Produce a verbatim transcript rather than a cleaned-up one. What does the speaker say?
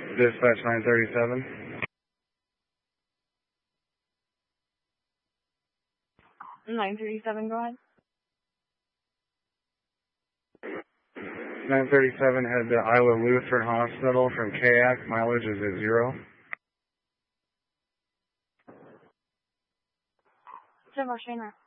Dispatch nine thirty-seven. nine thirty-seven, go ahead. nine thirty-seven head to Iowa Lutheran Hospital from K A C. Mileage is at zero. ten Shana.